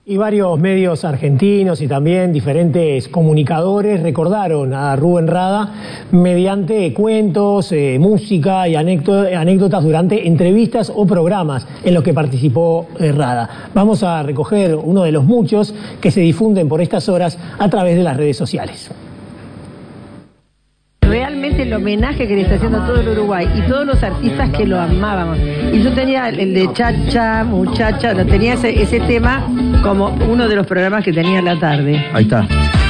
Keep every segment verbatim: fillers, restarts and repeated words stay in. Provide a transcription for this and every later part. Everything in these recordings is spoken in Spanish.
Y varios medios argentinos y también diferentes comunicadores recordaron a Rubén Rada mediante cuentos, eh, música y anécdotas durante entrevistas o programas en los que participó eh, Rada. Vamos a recoger uno de los muchos que se difunden por estas horas a través de las redes sociales. Realmente el homenaje que le está haciendo a todo el Uruguay y todos los artistas que lo amábamos. Y yo tenía el de Chacha, Muchacha, lo tenía ese, ese tema como uno de los programas que tenía en la tarde. Ahí está.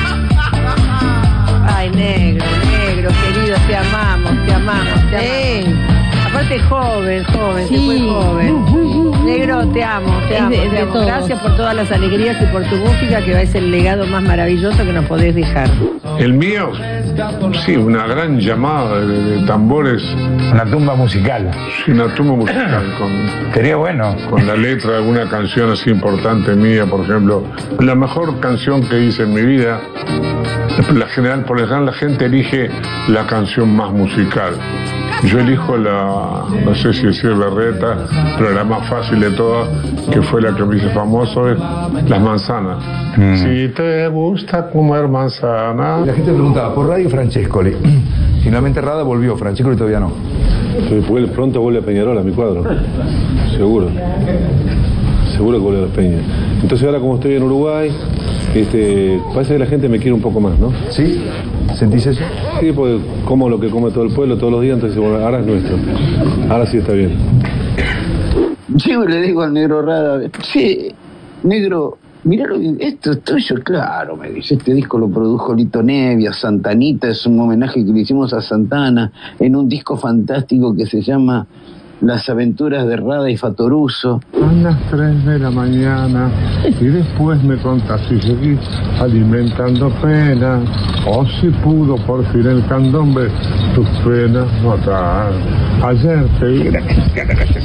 Ay, negro, negro, querido, te amamos, te amamos, te amamos. Sí. Aparte joven, joven, sí. Se fue joven. Negro, te amo, te amo, de, te amo. Gracias por todas las alegrías y por tu música, que es el legado más maravilloso que nos podés dejar. El mío, sí, una gran llamada de, de tambores. Una tumba musical. Sí, una tumba musical. Con, Sería bueno. Con la letra de alguna canción así importante mía, por ejemplo. La mejor canción que hice en mi vida, la general, por lo general la gente elige la canción más musical. Yo elijo la, no sé si decir berreta, pero la más fácil de todas, que fue la que me hizo famoso, es Las Manzanas. Mm. Si te gusta comer manzana. La gente preguntaba, por Radio Francescoli. Finalmente Rada volvió, Francescoli todavía no. Entonces, pronto vuelve a Peñarol, a mi cuadro. Seguro. Seguro que vuelve a las Peñas. Entonces ahora como estoy en Uruguay, este, parece que la gente me quiere un poco más, ¿no? ¿Sí? ¿Sentís eso? Sí, porque como lo que come todo el pueblo todos los días, entonces bueno, ahora es nuestro. Ahora sí está bien. Yo le digo al negro Rada, sí, negro, mirá esto es tuyo, claro, me dice, este disco lo produjo Lito Nevia, Santanita, es un homenaje que le hicimos a Santana, en un disco fantástico que se llama Las aventuras de Rada y Fattoruso. A las tres de la mañana y después me contás si seguís alimentando penas o si pudo por fin el candombe tus penas matar. Ayer te